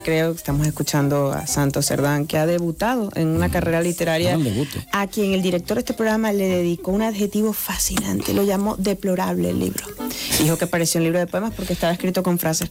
Creo que estamos escuchando a Santos Cerdán, que ha debutado en una carrera literaria, a quien el director de este programa le dedicó un adjetivo fascinante, lo llamó deplorable el libro. Dijo que parecía un libro de poemas porque estaba escrito con frases